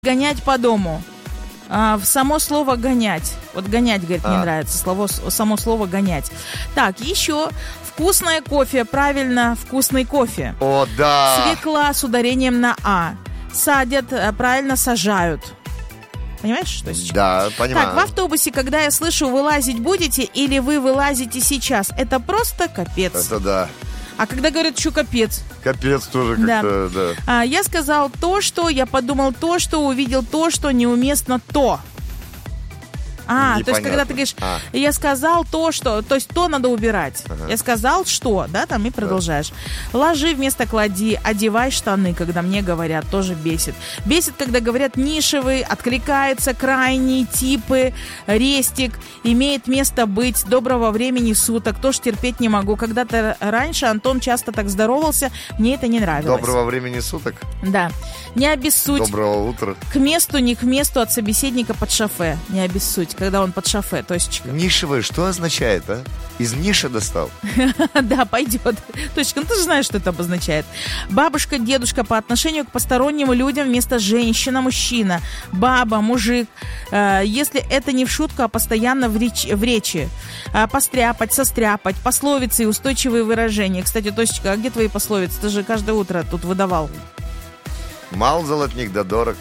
Гонять по дому. Само слово «гонять». Вот «гонять», говорит, не нравится. Само слово «гонять». Так, еще вкусное кофе. Правильно, вкусный кофе. О, да. Свекла с ударением на «а». Садят, правильно, сажают. Понимаешь, что сейчас? Да, понимаю. Так, в автобусе, когда я слышу «вылазить будете» или «вы вылазите сейчас», это просто капец. Это да. А когда говорят еще «капец». Капец тоже как-то, да. Я сказал то, что, я подумал то, что, увидел то, что, неуместно то. То есть, когда ты говоришь, я сказал то, что, то есть, то надо убирать. Я сказал, что, да, там и продолжаешь. Ложи вместо клади, одевай штаны, когда мне говорят, тоже бесит. Бесит, когда говорят нишевый, откликается, крайний, типы, рестик, имеет место быть, доброго времени суток, тоже терпеть не могу. Когда-то раньше Антон часто так здоровался, мне это не нравилось. Доброго времени суток? Да. Не обессудь. Доброго утра. К месту, не к месту от собеседника под шофе. Не обессудь, когда он под шофе, точечка. Нишевый, что означает, а? Из ниши достал? Да, пойдет. Точка, ну ты же знаешь, что это обозначает. Бабушка, дедушка по отношению к посторонним людям вместо женщина, мужчина. Баба, мужик. Если это не в шутку, а постоянно в речи. Постряпать, состряпать. Пословицы и устойчивые выражения. Кстати, Точечка, а где твои пословицы? Ты же каждое утро тут выдавал. Мал золотник, да дорог.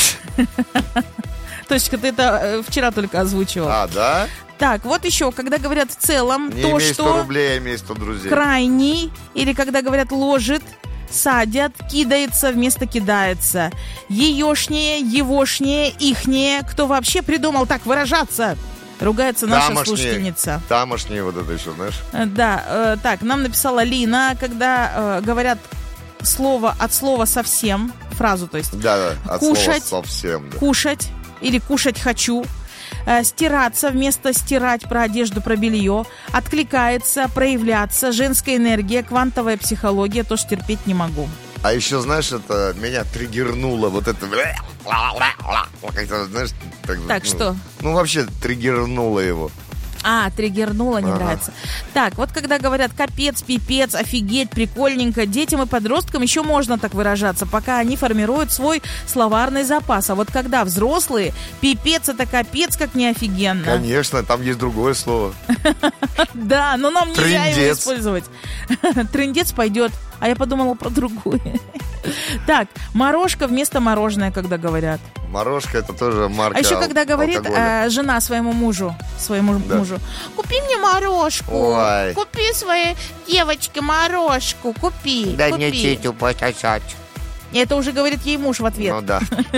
Точка, ты это вчера только озвучивал. Да? Так, вот еще, когда говорят в целом, не то, имей 100 что рублей, имей 100 друзей. Крайний, или когда говорят ложит, садят, кидается вместо кидается. Еешнее, егошнее, ихнее. Кто вообще придумал так выражаться? Ругается наша слушательница. Тамошние вот это еще, знаешь? Да, так, нам написала Лина, когда говорят слово от слова совсем, фразу, то есть. Да, от кушать, слова совсем. Да. Кушать или кушать хочу. Стираться вместо стирать, про одежду, про белье. Откликается, проявляться, женская энергия, квантовая психология, тоже терпеть не могу. А еще, знаешь, это меня триггернуло вот это... Знаешь, так, что? Ну, вообще триггернуло его. Триггернуло, не нравится. Так, вот когда говорят капец, пипец, офигеть, прикольненько, детям и подросткам еще можно так выражаться, пока они формируют свой словарный запас. А вот когда взрослые, пипец это капец, как не офигенно. Конечно, там есть другое слово. Да, но нам нельзя его использовать. Трындец пойдет, а я подумала про другое. Так, морожка вместо мороженое, когда говорят. Морожка это тоже марка. А еще когда говорит жена своему мужу, купи мне морожку. Ой. Купи своей девочке морожку, купи. Да мне тетю пососать. Это уже говорит ей муж в ответ. Ну да.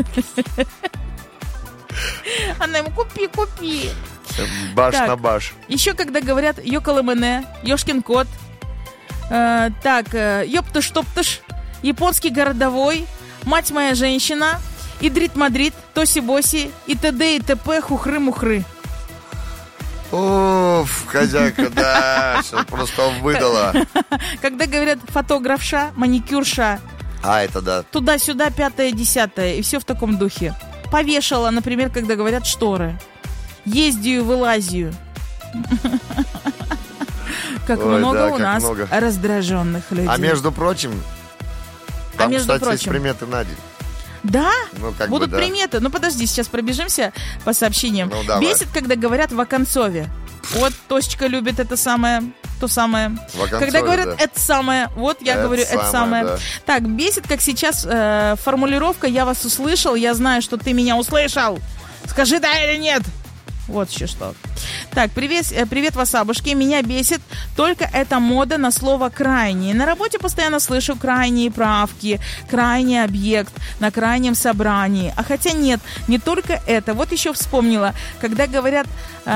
Она ему купи. Баш на баш. Еще когда говорят ёкалэмэне, ёшкин кот. Так, ёптыш-топтыш, японский городовой, мать моя женщина, Идрит-Мадрид, Тоси-Боси, и т.д. и т.п. хухры-мухры. Уф, хозяйка, да, все просто выдала. Когда говорят фотографша, маникюрша. Это да. Туда-сюда, 5-10, и все в таком духе. Повешала, например, когда говорят шторы. Ездию, вылазию. Как много у нас раздраженных людей. А между прочим, там, кстати, есть приметы на день. Да? Будут приметы. Ну, подожди, сейчас пробежимся по сообщениям. Бесит, когда говорят в оконцове. Вот Тосечка любит это самое, то самое. Когда говорят это самое, вот я говорю это самое. Да. Так, бесит, как сейчас формулировка «я вас услышал», «я знаю, что ты меня услышал». Скажи да или нет. Вот еще что. Так, привет, васабушки. Меня бесит только эта мода на слово «крайний». На работе постоянно слышу крайние правки, крайний объект, на крайнем собрании. А хотя нет, не только это. Вот еще вспомнила, когда говорят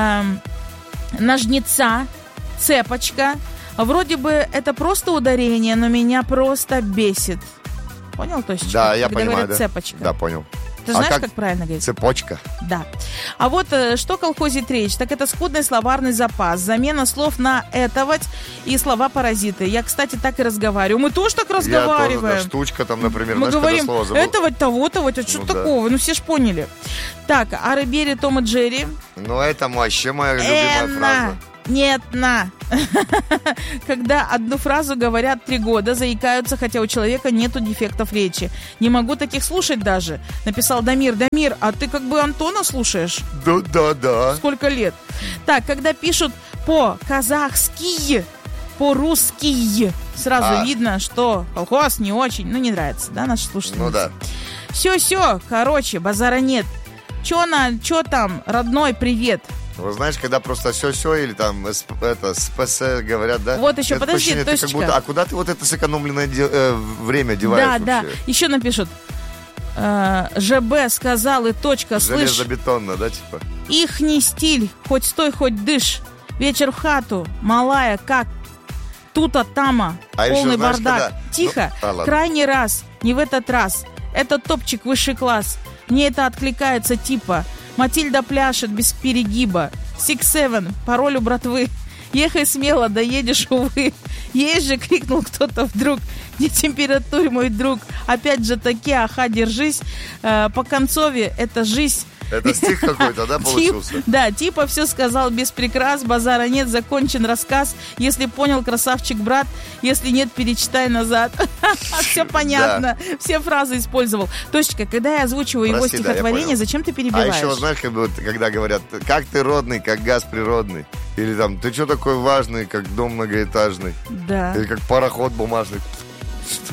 ножница, цепочка. Вроде бы это просто ударение, но меня просто бесит. Понял, Тосечка? Да, я понимаю. Говорят, цепочка. Да, понял. Ты знаешь, как правильно говорить? Цепочка. Да. А вот что колхозит речь, так это скудный словарный запас, замена слов на «этовать» и слова-паразиты. Я, кстати, так и разговариваю. Мы тоже так разговариваем. Я тоже, штучка там, например, мы знаешь, говорим когда слово «этовать», «того-то», это что такого? Ну, все ж поняли. Так, Ары Бери, Том и Джерри. Ну, это вообще моя любимая фраза. Нет, на. Когда одну фразу говорят 3 года, заикаются, хотя у человека нету дефектов речи. Не могу таких слушать даже. Написал Дамир. Дамир, а ты как бы Антона слушаешь? Да. Сколько лет? Так, когда пишут по-казахски, по-русски, сразу видно, что колхоз не очень, не нравится, да, наши слушатели? Ну да. Все, короче, базара нет. Чё там, родной, привет? Вы знаешь, когда просто все или там СПС говорят, да? Вот еще, подожди, точечка. Как будто, а куда ты вот это сэкономленное время деваешь вообще? Да, еще напишут. ЖБ сказал и точка, слышь. Железобетонно, да, типа? Ихний стиль, хоть стой, хоть дышь. Вечер в хату, малая, как тута-тама, полный еще, знаешь, бардак. Когда... Тихо, крайний раз, не в этот раз. Это топчик высший класс. Мне это откликается типа. Матильда пляшет без перегиба. 6-7, пароль у братвы. Ехай смело, доедешь, увы. Есть же, крикнул кто-то вдруг. Не температурь, мой друг. Опять же таки, аха, держись. По концове, это жизнь. Это стих какой-то, да, получился? Да, типа все сказал без прикрас, базара нет, закончен рассказ. Если понял, красавчик, брат. Если нет, перечитай назад. Все понятно. Все фразы использовал. Точка, когда я озвучиваю его стихотворение, зачем ты перебиваешь? А еще, знаешь, когда говорят, как ты родный, как газ природный. Или там, ты что такой важный, как дом многоэтажный. Да. Или как пароход бумажный. Что?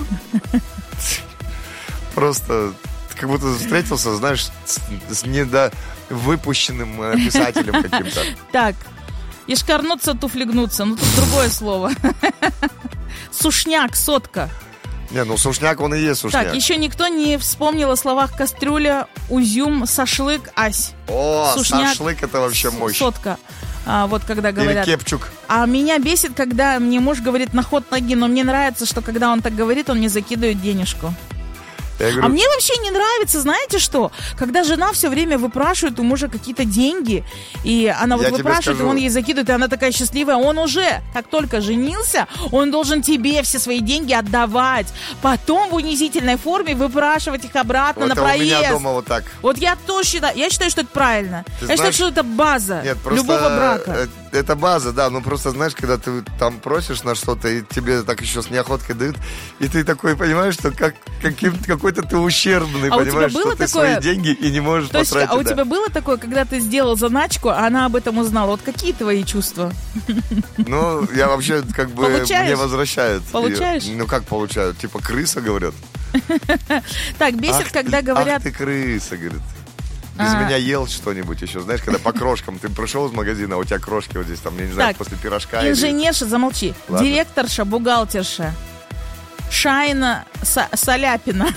Просто... Как будто встретился, знаешь, с недовыпущенным писателем каким-то. Так, ешкарнуться, туфлигнуться. Ну, тут другое слово. Сушняк, сотка. Не, сушняк, он и есть сушняк. Так, еще никто не вспомнил о словах кастрюля, узюм, сашлык, ась. О, сушняк, шашлык, это вообще мощь. Сотка. Вот когда говорят... Или кепчук. А меня бесит, когда мне муж говорит на ход ноги, но мне нравится, что когда он так говорит, он мне закидывает денежку. Говорю, а мне вообще не нравится, знаете что? Когда жена все время выпрашивает у мужа какие-то деньги, и она вот выпрашивает, и он ей закидывает, и она такая счастливая. Он уже, как только женился, он должен тебе все свои деньги отдавать. Потом в унизительной форме выпрашивать их обратно на проезд. У меня дома вот так. Вот я тоже считаю, я считаю, что это правильно. Считаю, что это база любого брака. Это база, да, но просто, знаешь, когда ты там просишь на что-то, и тебе так еще с неохоткой дают, и ты такой понимаешь, что какой-то ты ущербный, понимаешь, что ты свои деньги и не можешь потратить. А у тебя было такое, когда ты сделал заначку, а она об этом узнала? Вот какие твои чувства? Ну, я вообще как бы... Мне возвращают. Получаешь? Ну, как получают? Типа крыса, говорят. Так, бесит, когда говорят... Ах ты крыса, говорит. Без меня ел что-нибудь еще, знаешь, когда по крошкам. Ты пришел из магазина, а у тебя крошки вот здесь, там, я не знаю, после пирожка. Инженерша, замолчи. Ладно. Директорша, бухгалтерша. Шайна Соляпина.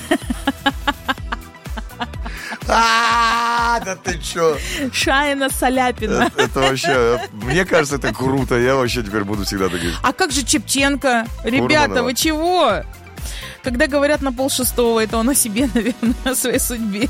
Да ты чё? Шайна Соляпина. Это вообще, мне кажется, это круто. Я вообще теперь буду всегда так говорить. А как же Чепченко? Ребята, вы чего? Когда говорят на 5:30, это он о себе, наверное, о своей судьбе.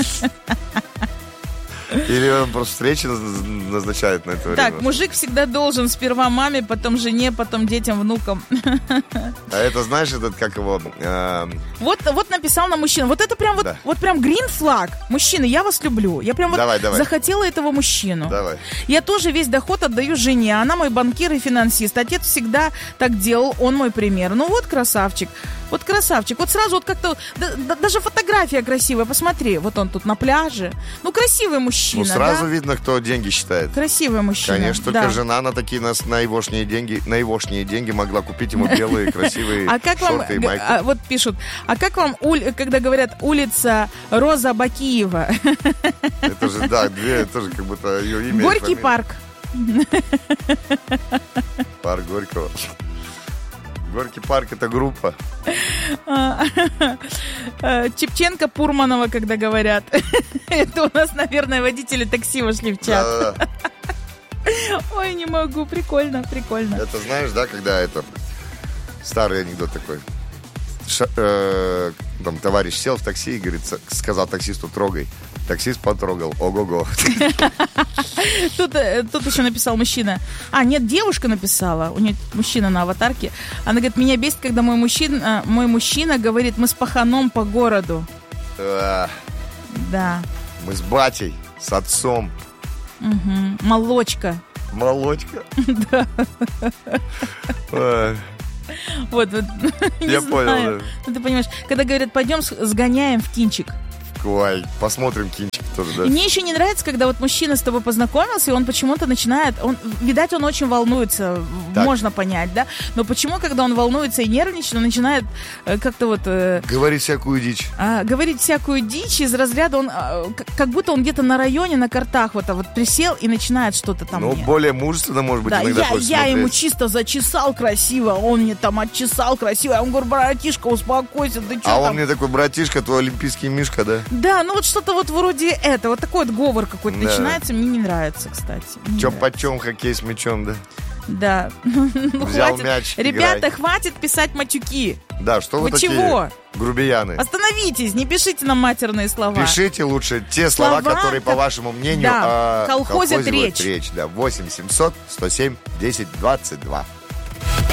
Или он просто встречи назначает на это время? Так, мужик всегда должен сперва маме, потом жене, потом детям, внукам. А это, знаешь, этот, как его... Вот написал на мужчину. Вот это прям, да. вот прям green flag. Мужчины, я вас люблю. Я прям давай. захотела этого мужчину. Давай. Я тоже весь доход отдаю жене. Она мой банкир и финансист. Отец всегда так делал, он мой пример. Ну вот красавчик. Вот красавчик. Вот сразу вот как-то... даже фотография красивая. Посмотри, вот он тут на пляже. Ну, красивый мужчина. Ну, сразу видно, кто деньги считает. Красивый мужчина. Конечно, только жена на такие на егошние деньги могла купить ему белые красивые шорты и майку. Вот пишут, а как вам, когда говорят улица Роза Бакиева? Это же, да, это же как будто ее имя. Горький парк. Парк Горького. Горький парк — это группа. Чепченко, Пурманова, когда говорят. Это у нас, наверное, водители такси вошли в чат. Да. Ой, не могу, прикольно. Это знаешь, да, когда это... Старый анекдот такой. Там товарищ сел в такси и говорит, сказал таксисту: трогай. Таксист потрогал. Ого-го. Тут еще написал мужчина. Нет, девушка написала. У нее мужчина на аватарке. Она говорит: меня бесит, когда мой мужчина говорит: мы с паханом по городу. Да. Мы с батей, с отцом. Молочка. Молочка. Да. Вот, я понял, да. Ну, ты понимаешь, когда говорят, пойдем сгоняем в кинчик. Ой, посмотрим кинчик тоже, да. И мне еще не нравится, когда вот мужчина с тобой познакомился, и он почему-то начинает, видать, он очень волнуется, так. Можно понять, да? Но почему, когда он волнуется и нервничает, он начинает как-то вот... говорить всякую дичь. Говорить всякую дичь из разряда, он как будто он где-то на районе, на картах вот присел и начинает что-то там... Ну, более мужественно, может быть, да, иногда я ему чисто зачесал красиво, он мне там отчесал красиво, я ему говорю, братишка, успокойся, ты что там? Он мне такой, братишка, твой олимпийский мишка, да? Да, ну вот что-то вот вроде этого, вот такой вот говор какой-то начинается, мне не нравится, кстати. Чё почем, хоккей с мячом, да? Да. Взял хватит. мяч, ребята, играй. Хватит писать матюки. Да, что вы такие чего? Грубияны? Остановитесь, не пишите нам матерные слова. Пишите лучше те слова, которые, по вашему мнению, колхозят речь. Да, 8 700 107 10 22.